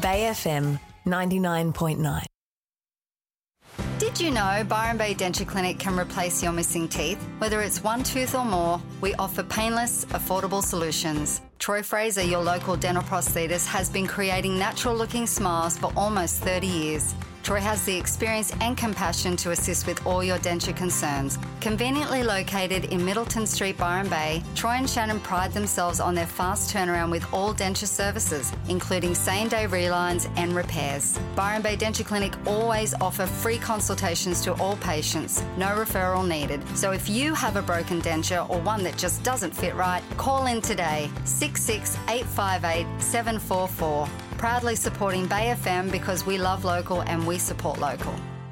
Bay FM 99.9. Did you know Byron Bay Denture Clinic can replace your missing teeth? Whether it's one tooth or more, we offer painless, affordable solutions. Troy Fraser, your local dental prosthetist, has been creating natural-looking smiles for almost 30 years. Troy has the experience and compassion to assist with all your denture concerns. Conveniently located in Middleton Street, Byron Bay, Troy and Shannon pride themselves on their fast turnaround with all denture services, including same-day relines and repairs. Byron Bay Denture Clinic always offer free consultations to all patients, no referral needed. So if you have a broken denture or one that just doesn't fit right, call in today, 858 744. Proudly supporting Bay FM because we love local and we support local.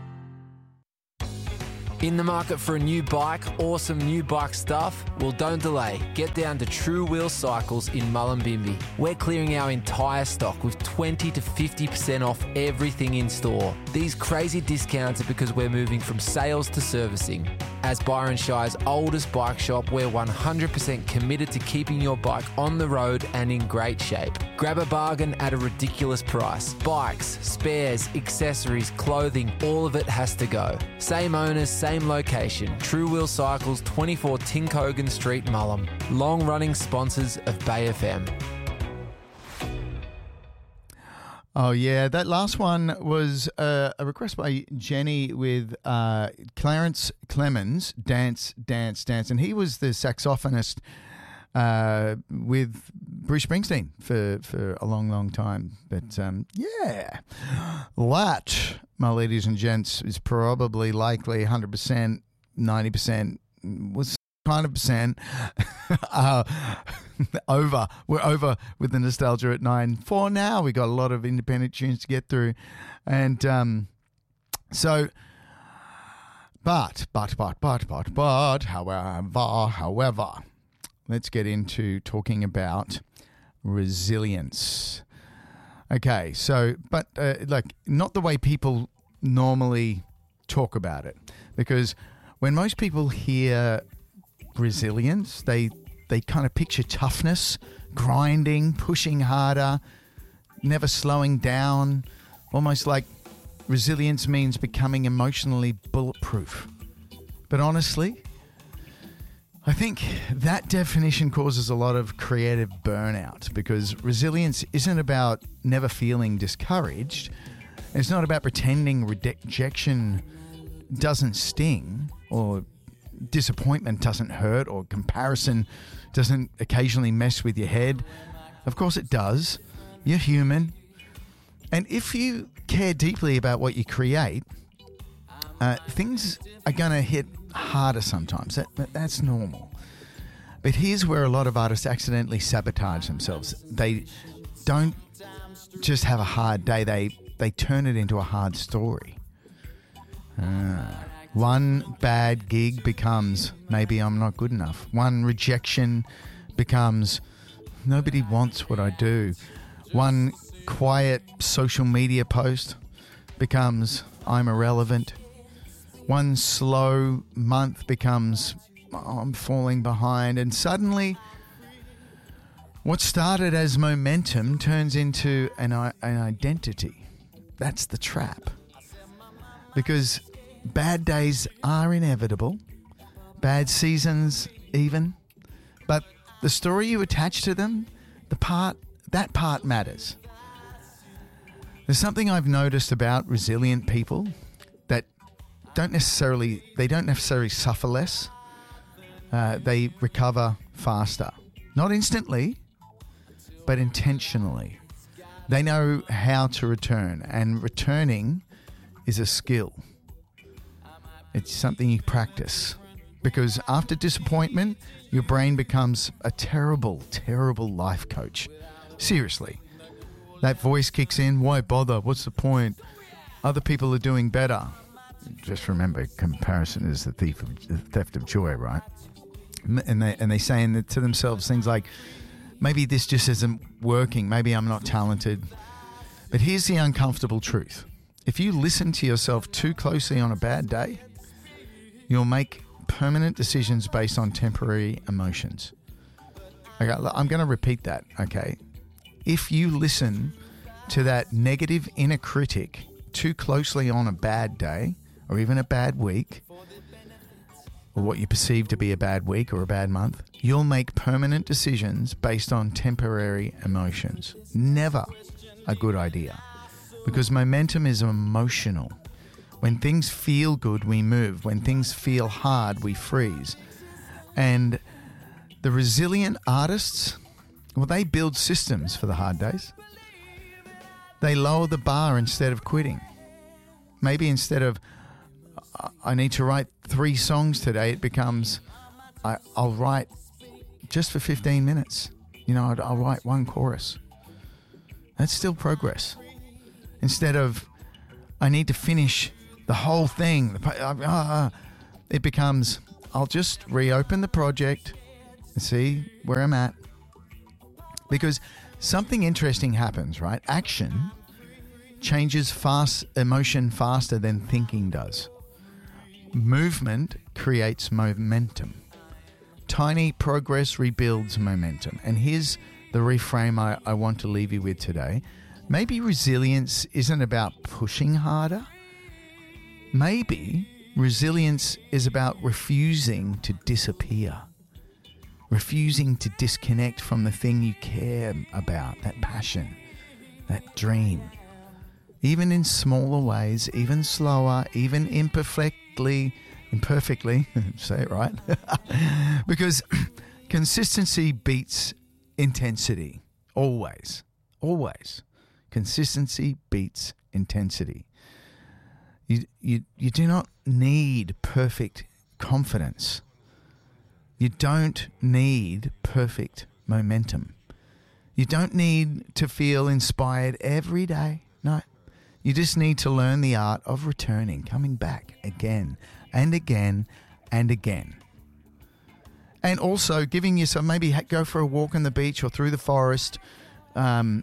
In the market for a new bike or some new bike stuff? Well, don't delay. Get down to True Wheel Cycles in Mullumbimby. We're clearing our entire stock with 20 to 50% off everything in store. These crazy discounts are because we're moving from sales to servicing. As Byron Shire's oldest bike shop, we're 100% committed to keeping your bike on the road and in great shape. Grab a bargain at a ridiculous price. Bikes, spares, accessories, clothing, all of it has to go. Same owners, same location. True Wheel Cycles, 24 Tinkogan Street, Mullum. Long-running sponsors of Bay FM. Oh, yeah. That last one was a request by Jenny with Clarence Clemens, Dance, Dance, Dance. And he was the saxophonist with Bruce Springsteen for a long, long time. But, yeah, that, my ladies and gents, is probably likely 100%, 90%, was kind of percent over. We're over with the nostalgia at 9:04 now. We got a lot of independent tunes to get through, and so. But, however, let's get into talking about resilience. Okay, so, but like not the way people normally talk about it, because when most people hear resilience, they kind of picture toughness, grinding, pushing harder, never slowing down, almost like resilience means becoming emotionally bulletproof. But honestly, I think that definition causes a lot of creative burnout, because resilience isn't about never feeling discouraged. It's not about pretending rejection doesn't sting, or disappointment doesn't hurt, or comparison doesn't occasionally mess with your head. Of course it does. You're human. And if you care deeply about what you create, things are going to hit harder sometimes. That's normal. But here's where a lot of artists accidentally sabotage themselves. They don't just have a hard day. They turn it into a hard story. One bad gig becomes, maybe I'm not good enough. One rejection becomes, nobody wants what I do. One quiet social media post becomes, I'm irrelevant. One slow month becomes, I'm falling behind. And suddenly, what started as momentum turns into an identity. That's the trap. Because bad days are inevitable, bad seasons even, but the story you attach to them, that part matters. There's something I've noticed about resilient people that don't necessarily suffer less. They recover faster, not instantly, but intentionally. They know how to return, and returning is a skill. It's something you practice, because after disappointment, your brain becomes a terrible, terrible life coach. Seriously. That voice kicks in. Why bother? What's the point? Other people are doing better. Just remember, comparison is the theft of joy, right? And they saying to themselves things like, maybe this just isn't working. Maybe I'm not talented. But here's the uncomfortable truth. If you listen to yourself too closely on a bad day, you'll make permanent decisions based on temporary emotions. Okay, I'm going to repeat that, okay? If you listen to that negative inner critic too closely on a bad day or even a bad week, or what you perceive to be a bad week or a bad month, you'll make permanent decisions based on temporary emotions. Never a good idea, because momentum is emotional. When things feel good, we move. When things feel hard, we freeze. And the resilient artists, well, they build systems for the hard days. They lower the bar instead of quitting. Maybe instead of, I need to write 3 songs today, it becomes, I'll write just for 15 minutes. I'll write 1 chorus. That's still progress. Instead of, I need to finish the whole thing. It becomes, I'll just reopen the project and see where I'm at. Because something interesting happens, right? Action changes emotion faster than thinking does. Movement creates momentum. Tiny progress rebuilds momentum. And here's the reframe I want to leave you with today. Maybe resilience isn't about pushing harder. Maybe resilience is about refusing to disappear. Refusing to disconnect from the thing you care about, that passion, that dream. Even in smaller ways, even slower, even imperfectly, say it right, because consistency beats intensity. Always. Consistency beats intensity. You do not need perfect confidence. You don't need perfect momentum. You don't need to feel inspired every day. No. You just need to learn the art of returning, coming back again and again and again. And also giving yourself, maybe go for a walk on the beach or through the forest, do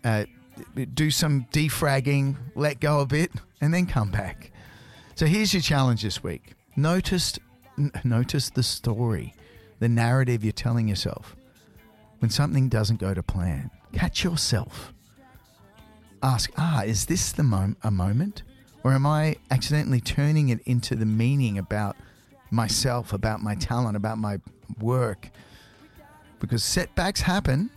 some defragging, let go a bit, and then come back. So here's your challenge this week. Notice the story, the narrative you're telling yourself. When something doesn't go to plan, catch yourself. Ask, is this a moment? Or am I accidentally turning it into the meaning about myself, about my talent, about my work? Because setbacks happen.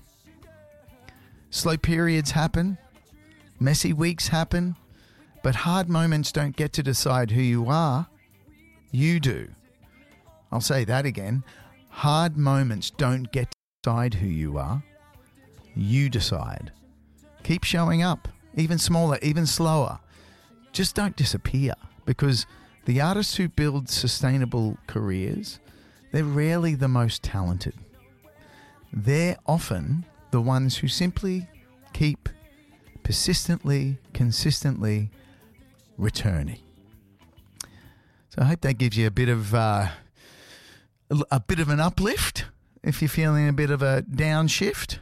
Slow periods happen. Messy weeks happen. But hard moments don't get to decide who you are. You do. I'll say that again. Hard moments don't get to decide who you are. You decide. Keep showing up, even smaller, even slower. Just don't disappear, because the artists who build sustainable careers, they're rarely the most talented. They're often the ones who simply keep persistently, consistently returning. So I hope that gives you a bit of an uplift if you're feeling a bit of a downshift.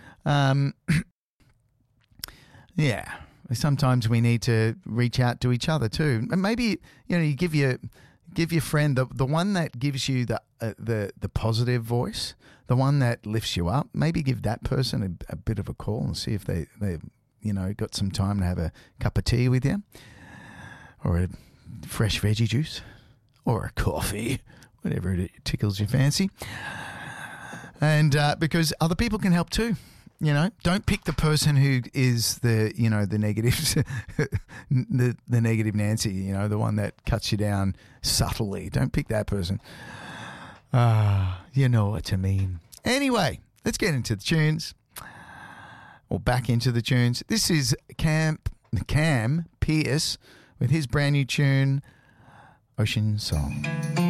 Yeah, sometimes we need to reach out to each other too, and maybe you give your friend the one that gives you the positive voice, the one that lifts you up. Maybe give that person a bit of a call and see if they got some time to have a cup of tea with you, or a fresh veggie juice, or a coffee, whatever it tickles your fancy. And because other people can help too. Don't pick the person who is the negative, the negative Nancy, the one that cuts you down subtly. Don't pick that person. You know what I mean. Anyway, let's get into the tunes, or back into the tunes. This is Cam Pearce with his brand new tune, Ocean Song.